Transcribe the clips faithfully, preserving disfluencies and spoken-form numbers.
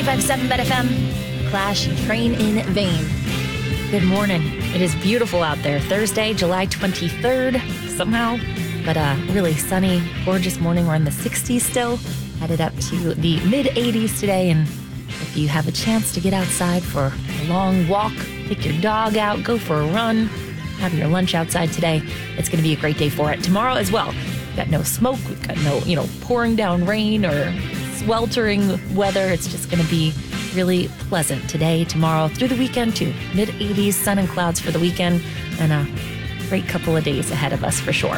ninety-five point seven B E T F M. Clash, Train in Vain. Good morning. It is beautiful out there. Thursday, July twenty-third, somehow. But uh, really sunny, gorgeous morning. We're in the sixties still. Headed up to the mid eighties today. And if you have a chance to get outside for a long walk, take your dog out, go for a run, have your lunch outside today, it's going to be a great day for it. Tomorrow as well. We've got no smoke. We've got no, you know, pouring down rain or sweltering weather. It's just going to be really pleasant today, tomorrow, through the weekend too. mid eighties, sun and clouds for the weekend, and a great couple of days ahead of us for sure.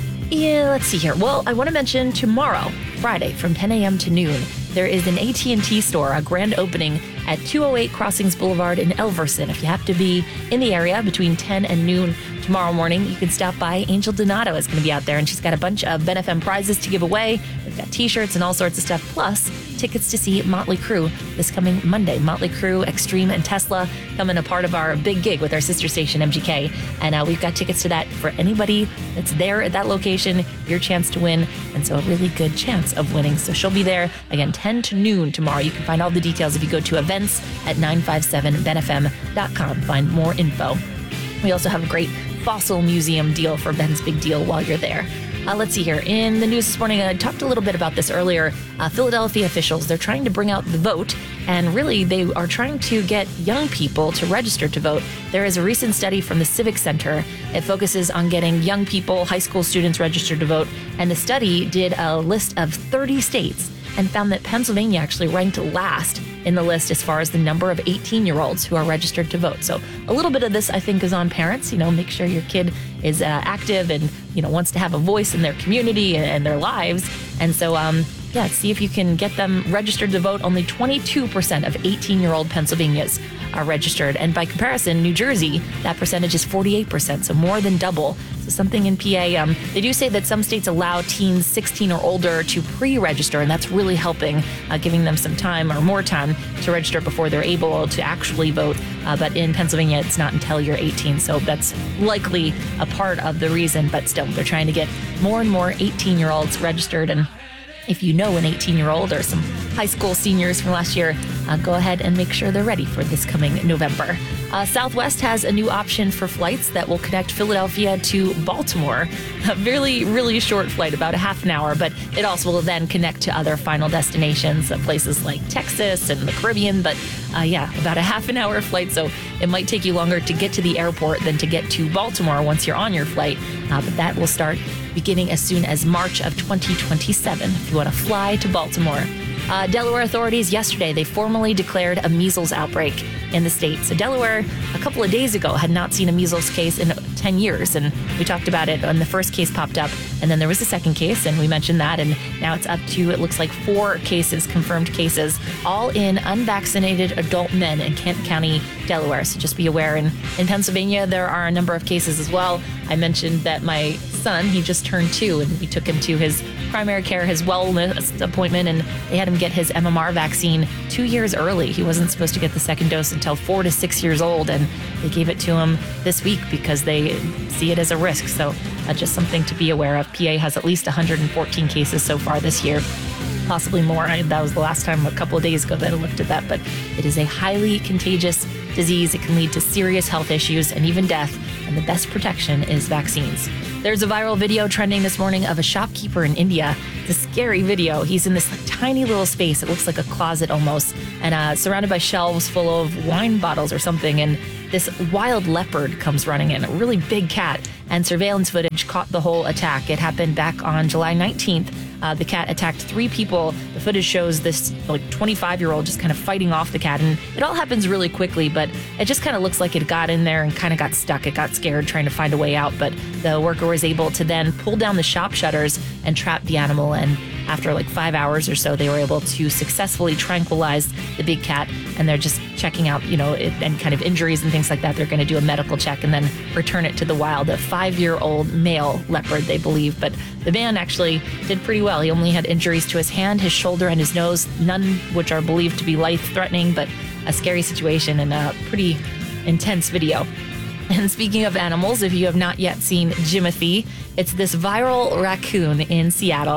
Yeah, let's see here. Well, I want to mention tomorrow, Friday, from ten a.m. to noon, there is an A T and T store, a grand opening at two oh eight Crossings Boulevard in Elverson. If you have to be in the area between ten and noon tomorrow morning, you can stop by. Angel Donato is going to be out there, and she's got a bunch of B E T F M prizes to give away. We've got t-shirts and all sorts of stuff, plus tickets to see Motley Crue this coming Monday. Motley Crue, Extreme, and Tesla coming a part of our big gig with our sister station, M G K. And uh, we've got tickets to that for anybody that's there at that location, your chance to win. And so a really good chance of winning. So she'll be there, again, ten to noon tomorrow. You can find all the details if you go to events at nine five seven B E T F M dot com. Find more info. We also have a great fossil museum deal for Ben's Big Deal while you're there. Uh, let's see here. In the news this morning, I talked a little bit about this earlier. Uh, Philadelphia officials, they're trying to bring out the vote, and really they are trying to get young people to register to vote. There is a recent study from the Civic Center. It focuses on getting young people, high school students registered to vote, and the study did a list of thirty states and found that Pennsylvania actually ranked last in the list as far as the number of eighteen-year-olds who are registered to vote. So a little bit of this, I think, is on parents. You know, make sure your kid is uh, active and, you know, wants to have a voice in their community and, and their lives. And so, um, yeah, see if you can get them registered to vote. Only twenty-two percent of eighteen-year-old Pennsylvanians are registered. And by comparison, New Jersey, that percentage is forty-eight percent, so more than double. So something in P A, um, they do say that some states allow teens sixteen or older to pre-register, and that's really helping, uh, giving them some time or more time to register before they're able to actually vote. Uh, but in Pennsylvania, it's not until you're eighteen, so that's likely a part of the reason. But still, they're trying to get more and more eighteen-year-olds registered. And if you know an eighteen-year-old or some high school seniors from last year, uh, go ahead and make sure they're ready for this coming November. Uh, Southwest has a new option for flights that will connect Philadelphia to Baltimore. A really, really short flight, about a half an hour, but it also will then connect to other final destinations, uh, places like Texas and the Caribbean. But uh, yeah, about a half an hour flight, so it might take you longer to get to the airport than to get to Baltimore once you're on your flight. Uh, but that will start beginning as soon as March of twenty twenty-seven if you want to fly to Baltimore. Uh, Delaware authorities yesterday, they formally declared a measles outbreak in the state. So Delaware, a couple of days ago, had not seen a measles case in ten years. And we talked about it when the first case popped up. And then there was a second case, and we mentioned that. And now it's up to, it looks like, four cases, confirmed cases, all in unvaccinated adult men in Kent County, Delaware. So just be aware. And in Pennsylvania, there are a number of cases as well. I mentioned that my son, he just turned two, and we took him to his primary care, his wellness appointment, and they had him get his M M R vaccine two years early. He wasn't supposed to get the second dose until four to six years old, and they gave it to him this week because they see it as a risk. So uh, just something to be aware of. P A has at least one hundred fourteen cases so far this year, possibly more. I, that was the last time a couple of days ago that I looked at that, but it is a highly contagious disease. It can lead to serious health issues and even death, and the best protection is vaccines. There's a viral video trending this morning of a shopkeeper in India. It's a scary video. He's in this like, tiny little space. It looks like a closet almost, and uh, surrounded by shelves full of wine bottles or something. And this wild leopard comes running in, a really big cat, and surveillance footage caught the whole attack. It happened back on July nineteenth. Uh, the cat attacked three people. The footage shows this like twenty-five-year-old just kind of fighting off the cat, and it all happens really quickly, but it just kind of looks like it got in there and kind of got stuck. It got scared trying to find a way out, but the worker was able to then pull down the shop shutters and trap the animal, and after like five hours or so, they were able to successfully tranquilize the big cat, and they're just checking out, you know, it, and kind of injuries and things like that. They're going to do a medical check and then return it to the wild. A five-year-old male leopard, they believe, but the man actually did pretty well. He only had injuries to his hand, his shoulder, and his nose, none which are believed to be life-threatening, but a scary situation and a pretty intense video. And speaking of animals, if you have not yet seen Jimothy, it's this viral raccoon in Seattle, and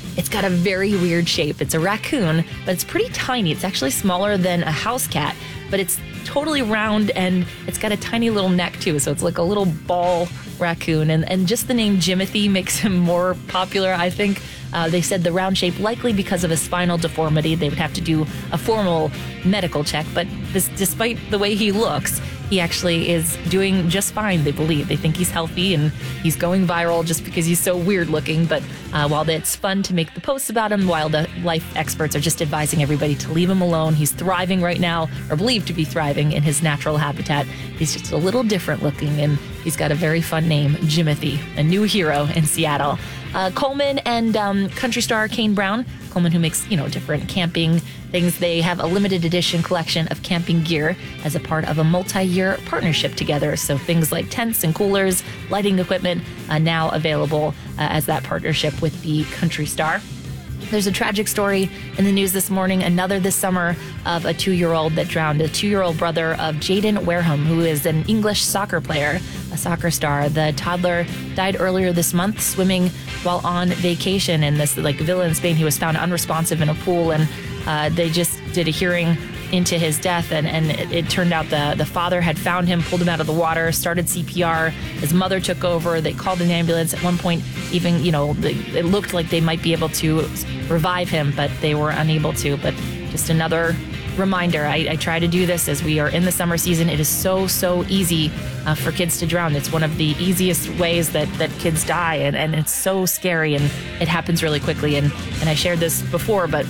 It's got a very weird shape. It's a raccoon, but it's pretty tiny. It's actually smaller than a house cat, but it's totally round and it's got a tiny little neck too. So it's like a little ball raccoon. And, and just the name Jimothy makes him more popular, I think. Uh, they said the round shape likely because of a spinal deformity. They would have to do a formal medical check, but this, despite the way he looks, he actually is doing just fine, they believe. They think he's healthy and he's going viral just because he's so weird looking. But uh, while it's fun to make the posts about him, wildlife experts are just advising everybody to leave him alone. He's thriving right now, or believed to be thriving in his natural habitat. He's just a little different looking, and he's got a very fun name, Jimothy, a new hero in Seattle. Uh, Coleman and um, country star Kane Brown, Coleman who makes, you know, different camping things. They have a limited edition collection of camping gear as a part of a multi-year partnership together. So things like tents and coolers, lighting equipment, uh, now available uh, as that partnership with the country star. There's a tragic story in the news this morning, another this summer, of a two-year-old that drowned, a two-year-old brother of Jaden Wareham, who is an English soccer player, a soccer star. The toddler died earlier this month swimming while on vacation in this like villa in Spain. He was found unresponsive in a pool, and uh, they just did a hearing into his death, and, and it, it turned out the, the father had found him, pulled him out of the water, started C P R. His mother took over. They called an ambulance. At one point, even, you know, they, it looked like they might be able to revive him, but they were unable to. But just another reminder, I, I try to do this as we are in the summer season. It is so, so easy uh, for kids to drown. It's one of the easiest ways that, that kids die, and, and it's so scary, and it happens really quickly. And, and I shared this before, but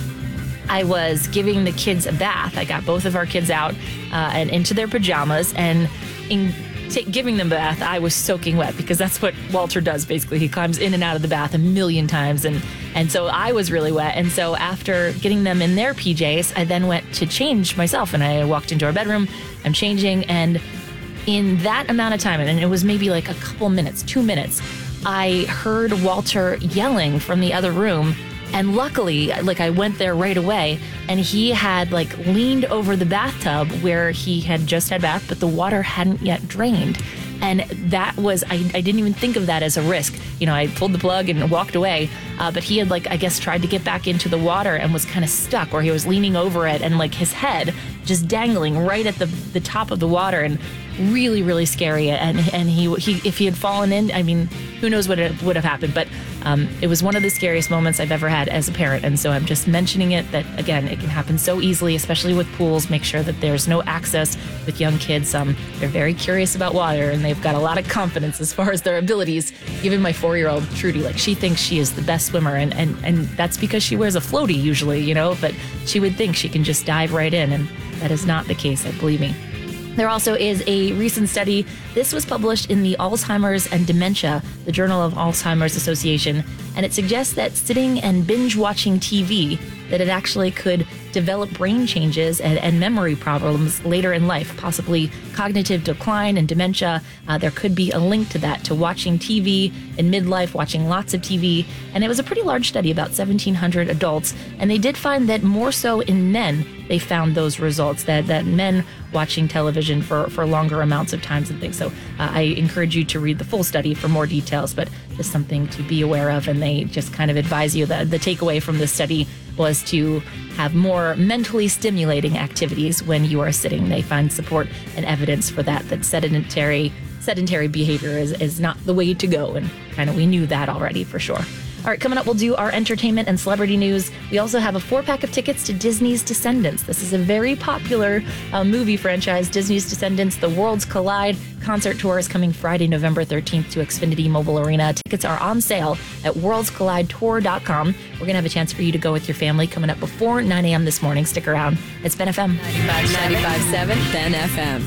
I was giving the kids a bath. I got both of our kids out uh, and into their pajamas, and in t- giving them a bath, I was soaking wet, because that's what Walter does, basically. He climbs in and out of the bath a million times, and, and so I was really wet. And so after getting them in their P Js, I then went to change myself, and I walked into our bedroom. I'm changing, and in that amount of time, and it was maybe like a couple minutes, two minutes, I heard Walter yelling from the other room. And luckily, like, I went there right away, and he had like leaned over the bathtub where he had just had bath, but the water hadn't yet drained. And that was, I, I didn't even think of that as a risk. You know, I pulled the plug and walked away, uh, but he had like, I guess, tried to get back into the water and was kind of stuck, where he was leaning over it and like his head just dangling right at the, the top of the water, and really, really scary. And and he, he if he had fallen in, I mean, who knows what it would have happened. But um, it was one of the scariest moments I've ever had as a parent. And so I'm just mentioning it, that, again, it can happen so easily, especially with pools. Make sure that there's no access with young kids. Um, they're very curious about water, and they've got a lot of confidence as far as their abilities. Even my four-year-old Trudy, like, she thinks she is the best swimmer, and, and, and that's because she wears a floaty usually, you know, but she would think she can just dive right in, and that is not the case, I believe me. There also is a recent study. This was published in the Alzheimer's and Dementia, the Journal of Alzheimer's Association, and it suggests that sitting and binge watching T V, that it actually could develop brain changes and, and memory problems later in life, possibly cognitive decline and dementia. Uh, there could be a link to that, to watching T V in midlife, watching lots of T V. And it was a pretty large study, about seventeen hundred adults. And they did find that more so in men, they found those results, that, that men watching television for, for longer amounts of times and things. So uh, I encourage you to read the full study for more details, but just something to be aware of. And they just kind of advise you that the takeaway from this study was to have more mentally stimulating activities when you are sitting. They find support and evidence for that, that sedentary sedentary behavior is, is not the way to go. And kind of we knew that already for sure. All right, coming up, we'll do our entertainment and celebrity news. We also have a four-pack of tickets to Disney's Descendants. This is a very popular uh, movie franchise, Disney's Descendants. The Worlds Collide concert tour is coming Friday, November thirteenth to Xfinity Mobile Arena. Tickets are on sale at worlds collide tour dot com. We're going to have a chance for you to go with your family coming up before nine a.m. this morning. Stick around. It's Ben F M. ninety-five point seven Ben F M.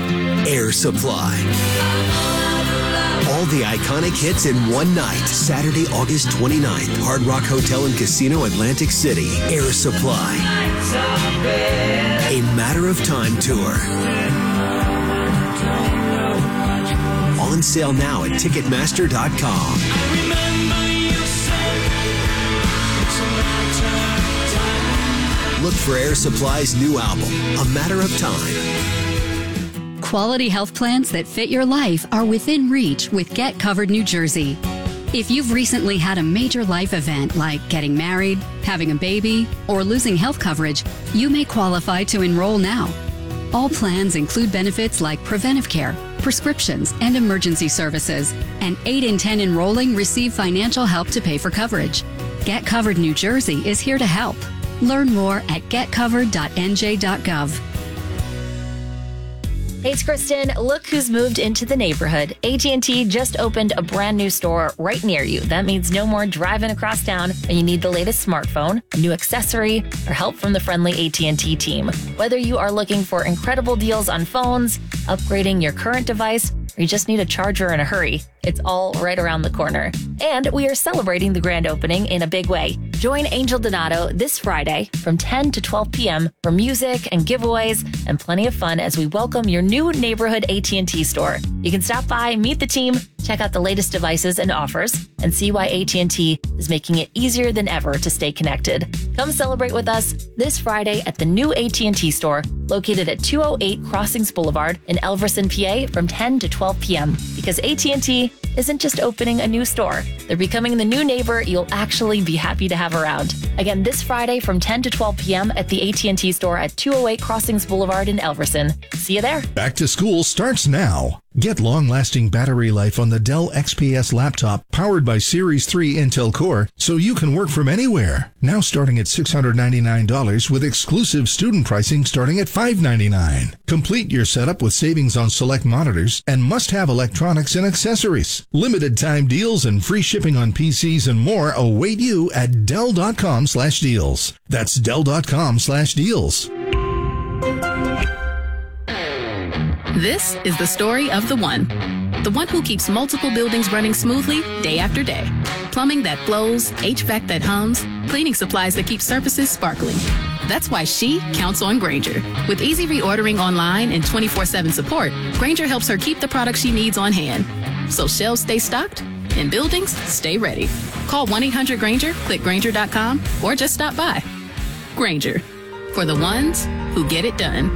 Air Supply. All the iconic hits in one night. Saturday, August twenty-ninth. Hard Rock Hotel and Casino, Atlantic City. Air Supply. A Matter of Time tour. On sale now at Ticketmaster dot com. Look for Air Supply's new album, A Matter of Time. Quality health plans that fit your life are within reach with Get Covered New Jersey. If you've recently had a major life event like getting married, having a baby, or losing health coverage, you may qualify to enroll now. All plans include benefits like preventive care, prescriptions, and emergency services, and eight in ten enrolling receive financial help to pay for coverage. Get Covered New Jersey is here to help. Learn more at get covered dot n j dot gov. Hey, it's Kristen. Look who's moved into the neighborhood. A T and T just opened a brand new store right near you. That means no more driving across town when you need the latest smartphone, a new accessory, or help from the friendly A T and T team. Whether you are looking for incredible deals on phones, upgrading your current device, or you just need a charger in a hurry, it's all right around the corner. And we are celebrating the grand opening in a big way. Join Angel Donato this Friday from ten to twelve p.m. for music and giveaways and plenty of fun as we welcome your new neighborhood A T and T store. You can stop by, meet the team, check out the latest devices and offers, and see why A T and T is making it easier than ever to stay connected. Come celebrate with us this Friday at the new A T and T store located at two oh eight Crossings Boulevard in Elverson, P A from ten to twelve p.m. Because A T and T isn't just opening a new store. They're becoming the new neighbor you'll actually be happy to have around. Again, this Friday from ten to twelve p.m. at the A T and T store at two oh eight Crossings Boulevard in Elverson. See you there. Back to school starts now. Get long-lasting battery life on the Dell X P S laptop powered by Series three Intel Core so you can work from anywhere. Now starting at six hundred ninety-nine dollars with exclusive student pricing starting at five hundred ninety-nine dollars. Complete your setup with savings on select monitors and must-have electronics and accessories. Limited time deals and free shipping on P Cs and more await you at Dell.com slash deals. That's Dell.com slash deals. This is the story of the one. The one who keeps multiple buildings running smoothly day after day. Plumbing that flows, H V A C that hums, cleaning supplies that keep surfaces sparkling. That's why she counts on Grainger. With easy reordering online and twenty-four seven support, Grainger helps her keep the products she needs on hand. So shelves stay stocked and buildings stay ready. Call one eight hundred Grainger, click Grainger dot com, or just stop by. Grainger, for the ones who get it done.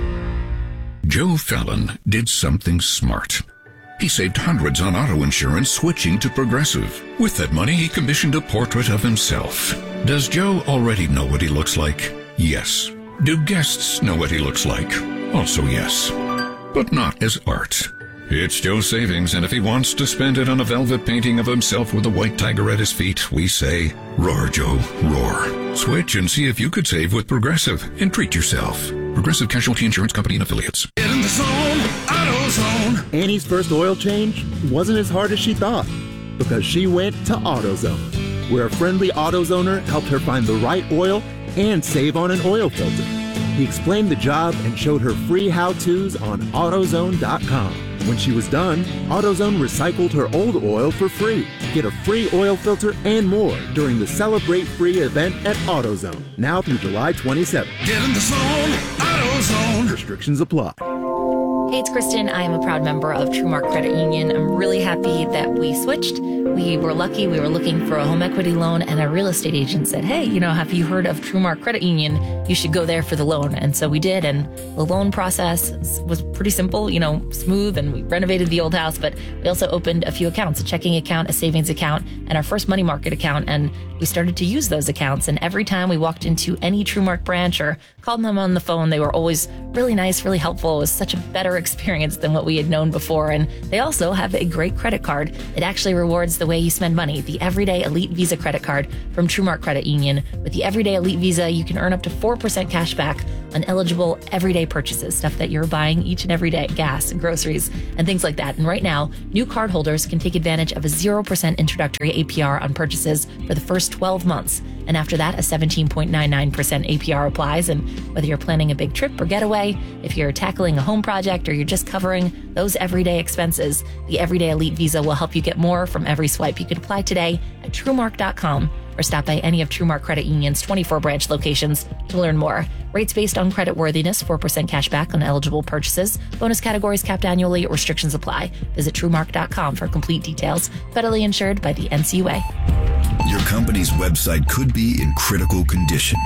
Joe Fallon did something smart. He saved hundreds on auto insurance switching to Progressive. With that money, he commissioned a portrait of himself. Does Joe already know what he looks like? Yes. Do guests know what he looks like? Also yes. But not as art. It's Joe's savings, and if he wants to spend it on a velvet painting of himself with a white tiger at his feet, we say, roar, Joe, roar. Switch and see if you could save with Progressive and treat yourself. Progressive Casualty Insurance Company and Affiliates. Get in the zone, AutoZone. Annie's first oil change wasn't as hard as she thought because she went to AutoZone, where a friendly AutoZoner helped her find the right oil and save on an oil filter. He explained the job and showed her free how-tos on AutoZone dot com. When she was done, AutoZone recycled her old oil for free. Get a free oil filter and more during the Celebrate Free event at AutoZone, now through July twenty-seventh. Get in the zone, AutoZone. Restrictions apply. Hey, it's Kristen. I am a proud member of TrueMark Credit Union. I'm really happy that we switched. We were lucky. We were looking for a home equity loan, and a real estate agent said, hey, you know, have you heard of TrueMark Credit Union? You should go there for the loan. And so we did, and the loan process was pretty simple, you know, smooth, and we renovated the old house, but we also opened a few accounts, a checking account, a savings account, and our first money market account, and we started to use those accounts. And every time we walked into any TrueMark branch or called them on the phone, they were always really nice, really helpful. It was such a better experience than what we had known before. And they also have a great credit card. It actually rewards the way you spend money. The Everyday Elite Visa credit card from TrueMark Credit Union. With the Everyday Elite Visa, you can earn up to four percent cash back on eligible everyday purchases, stuff that you're buying each and every day, gas and groceries and things like that. And right now, new cardholders can take advantage of a zero percent introductory A P R on purchases for the first twelve months. And after that, a seventeen point nine nine percent A P R applies. And whether you're planning a big trip or getaway, if you're tackling a home project, or you're just covering those everyday expenses, the Everyday Elite Visa will help you get more from every swipe. You can apply today at TrueMark dot com or stop by any of TrueMark Credit Union's twenty-four branch locations to learn more. Rates based on credit worthiness, four percent cash back on eligible purchases. Bonus categories capped annually. Restrictions apply. Visit TrueMark dot com for complete details. Federally insured by the N C U A. Your company's website could be in critical condition.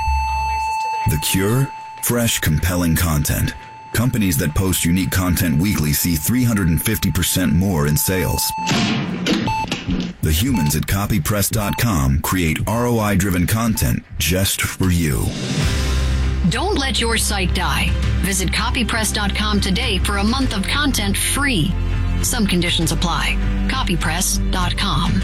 The cure? Fresh, compelling content. Companies that post unique content weekly see three hundred fifty percent more in sales. The The humans at copy press dot com create R O I-driven content just for you. Don't let your site die. Visit copy press dot com today for a month of content free. Some conditions apply. copy press dot com.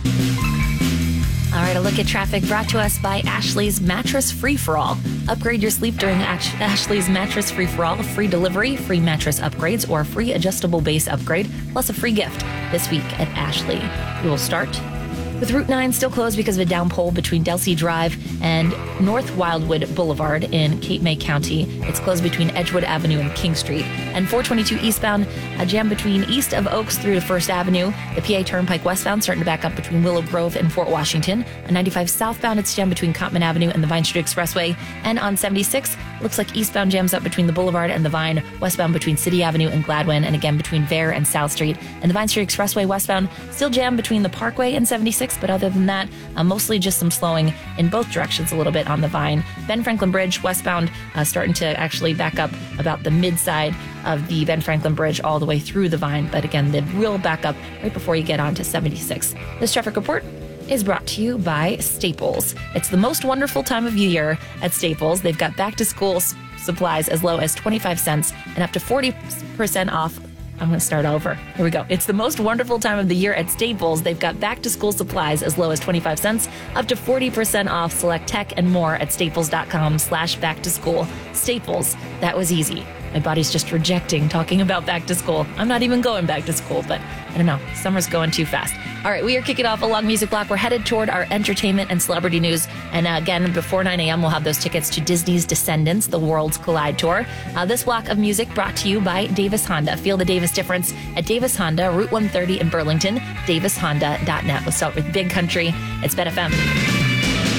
All right, a look at traffic brought to us by Ashley's Mattress Free-For-All. Upgrade your sleep during Ash- Ashley's Mattress Free-For-All. Free delivery, free mattress upgrades, or free adjustable base upgrade, plus a free gift this week at Ashley. We will start with Route nine still closed because of a downpour between Delsea Drive and North Wildwood Boulevard in Cape May County. It's closed between Edgewood Avenue and King Street. And four twenty-two eastbound, a jam between east of Oaks through to First Avenue. The P A Turnpike westbound starting to back up between Willow Grove and Fort Washington. On ninety-five southbound, it's jammed between Cottman Avenue and the Vine Street Expressway. And on seventy-six, looks like eastbound jams up between the Boulevard and the Vine, westbound between City Avenue and Gladwin, and again between Vare and South Street. And the Vine Street Expressway westbound still jammed between the Parkway and seventy-six, but other than that, uh, mostly just some slowing in both directions a little bit on the Vine. Ben Franklin Bridge westbound uh, starting to actually back up about the mid-side of the Ben Franklin Bridge all the way through the Vine, but again, the real backup right before you get onto seventy-six. This traffic report is brought to you by Staples. It's the most wonderful time of year at Staples. They've got back-to-school s- supplies as low as twenty-five cents and up to forty percent off. I'm going to start over. Here we go. It's the most wonderful time of the year at Staples. They've got back-to-school supplies as low as twenty-five cents, up to forty percent off select tech and more at staples.com slash back-to-school. Staples, that was easy. My body's just rejecting talking about back to school. I'm not even going back to school, but I don't know. Summer's going too fast. All right, we are kicking off a long music block. We're headed toward our entertainment and celebrity news. And uh, again, before nine a.m., we'll have those tickets to Disney's Descendants, the Worlds Collide Tour. Uh, this block of music brought to you by Davis Honda. Feel the Davis difference at Davis Honda, Route one thirty in Burlington, davis honda dot net. Let's start with Big Country. It's Ben F M.